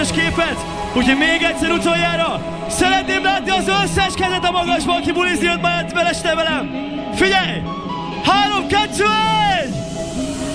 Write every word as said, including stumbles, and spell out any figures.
közös képet, úgyhogy még egyszer utoljára szeretném látni az összes kezet a magasban, aki bulizni jött ma este velem. Figyelj! Három, kettő!